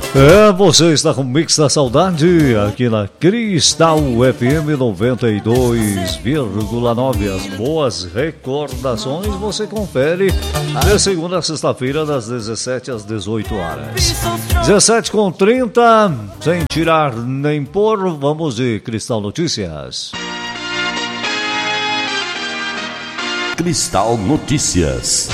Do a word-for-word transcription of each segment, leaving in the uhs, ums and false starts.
É, você está com o Mix da Saudade aqui na Cristal F M noventa e dois vírgula nove. As boas recordações você confere de segunda a sexta-feira, das dezessete às dezoito horas. dezessete com trinta, sem tirar nem pôr, vamos de Cristal Notícias. Cristal Notícias.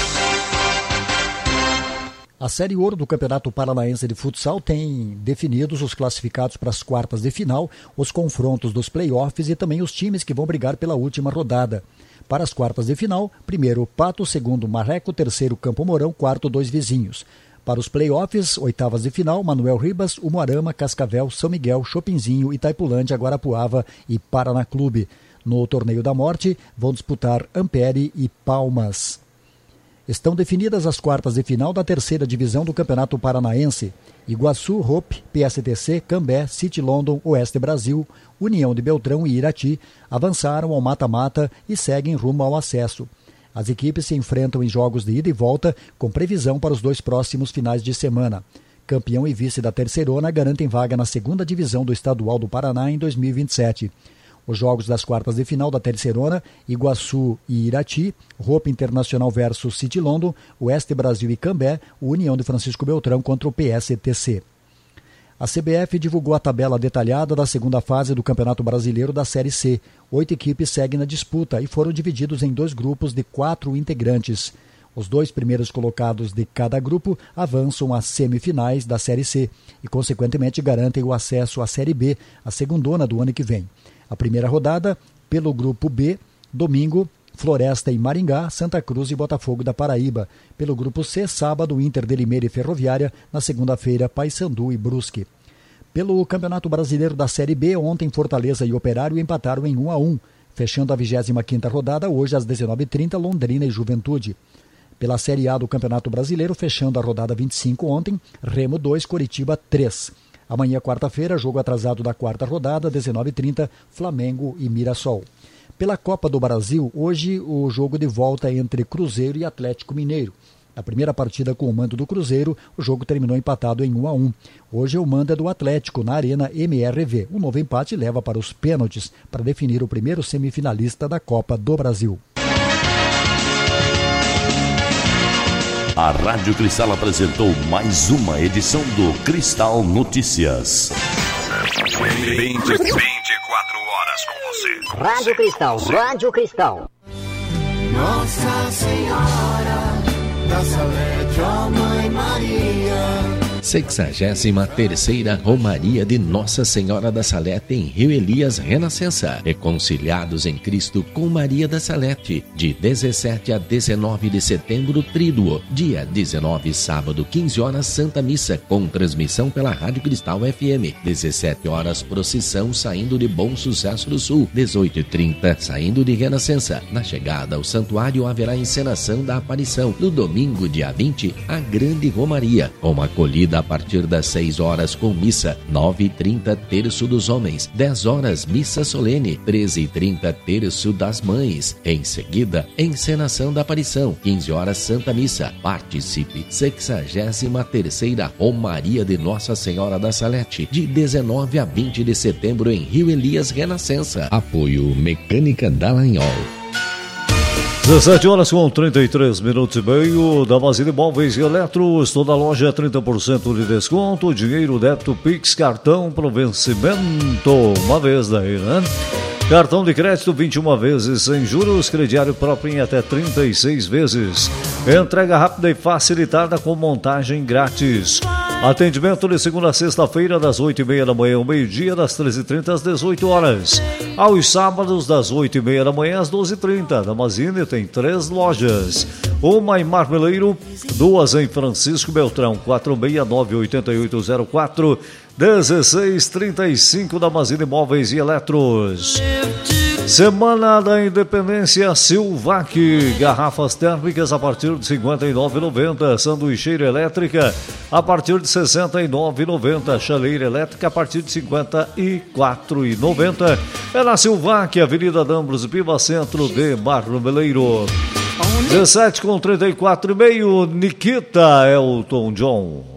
A Série Ouro do Campeonato Paranaense de Futsal tem definidos os classificados para as quartas de final, os confrontos dos playoffs e também os times que vão brigar pela última rodada. Para as quartas de final, primeiro Pato, segundo Marreco, terceiro Campo Mourão, quarto Dois Vizinhos. Para os playoffs, oitavas de final, Manuel Ribas, Umuarama, Cascavel, São Miguel, Chopinzinho, Itaipulândia, Guarapuava e Paraná Clube. No Torneio da Morte, vão disputar Ampere e Palmas. Estão definidas as quartas de final da terceira divisão do Campeonato Paranaense. Iguaçu, Hope, P S T C, Cambé, City London, Oeste Brasil, União de Beltrão e Irati avançaram ao mata-mata e seguem rumo ao acesso. As equipes se enfrentam em jogos de ida e volta, com previsão para os dois próximos finais de semana. Campeão e vice da Terceirona garantem vaga na segunda divisão do Estadual do Paraná em dois mil e vinte e sete. Os jogos das quartas de final da Terceirona, Iguaçu e Irati, Hope Internacional versus City London, Oeste Brasil e Cambé, União de Francisco Beltrão contra o P S T C. A C B F divulgou a tabela detalhada da segunda fase do Campeonato Brasileiro da Série C. Oito equipes seguem na disputa e foram divididos em dois grupos de quatro integrantes. Os dois primeiros colocados de cada grupo avançam às semifinais da Série C e, consequentemente, garantem o acesso à Série B, a segundona do ano que vem. A primeira rodada, pelo grupo B, domingo, Floresta e Maringá, Santa Cruz e Botafogo da Paraíba. Pelo grupo C, sábado, Inter de Limeira e Ferroviária. Na segunda-feira, Paysandu e Brusque. Pelo Campeonato Brasileiro da Série B, ontem Fortaleza e Operário empataram em um a um. Fechando a vigésima quinta rodada, hoje às dezenove e trinta, Londrina e Juventude. Pela Série A do Campeonato Brasileiro, fechando a rodada vinte e cinco ontem, Remo dois, Coritiba três. Amanhã, quarta-feira, jogo atrasado da quarta rodada, dezenove e trinta, Flamengo e Mirassol. Pela Copa do Brasil, hoje o jogo de volta entre Cruzeiro e Atlético Mineiro. Na primeira partida com o mando do Cruzeiro, o jogo terminou empatado em um a um. Hoje o mando é do Atlético, na Arena M R V. O novo empate leva para os pênaltis para definir o primeiro semifinalista da Copa do Brasil. A Rádio Cristal apresentou mais uma edição do Cristal Notícias. vinte, vinte e quatro horas com você. Rádio Cristal, Rádio Cristal. Nossa Senhora da Salete, ó Mãe Maria. sexagésima terceira Romaria de Nossa Senhora da Salete em Rio Elias Renascença. Reconciliados em Cristo com Maria da Salete, de dezessete a dezenove de setembro, Tríduo. Dia dezenove, sábado, quinze horas, Santa Missa, com transmissão pela Rádio Cristal F M. dezessete horas, procissão saindo de Bom Sucesso do Sul. dezoito e trinta, saindo de Renascença. Na chegada ao santuário haverá encenação da aparição. No domingo, dia vinte, a Grande Romaria, com acolhida a partir das seis horas com missa, nove e trinta terço dos homens, dez horas missa solene, treze e trinta terço das mães. Em seguida, encenação da aparição, quinze horas Santa Missa. Participe, sexagésima terceira Romaria de Nossa Senhora da Salete, de dezenove a vinte de setembro em Rio Elias Renascença. Apoio Mecânica Dallagnol. dezessete horas com trinta e três minutos e meio. Da Basile Móveis e Eletros, toda loja trinta por cento de desconto, dinheiro, débito, Pix, cartão pro vencimento, uma vez daí, né? Cartão de crédito vinte e uma vezes sem juros, crediário próprio em até trinta e seis vezes. Entrega rápida e facilitada com montagem grátis. Atendimento de segunda a sexta-feira, das oito e meia da manhã ao meio-dia, das treze e trinta às dezoito horas. Aos sábados, das oito e meia da manhã às doze e trinta. Da Mazine tem três lojas. Uma em Marmeleiro, duas em Francisco Beltrão, quatro seis nove oito oito zero quatro dezesseis trinta e cinco da Mazine Móveis e Eletros. Semana da Independência Silvac, garrafas térmicas a partir de cinquenta e nove reais e noventa centavos, sanduicheira elétrica a partir de sessenta e nove reais e noventa centavos, chaleira elétrica a partir de cinquenta e quatro reais e noventa centavos. É na Silvac, Avenida D'Ambros Piva, centro de Marmeleiro. dezessete com trinta e quatro e meio, Nikita Elton John.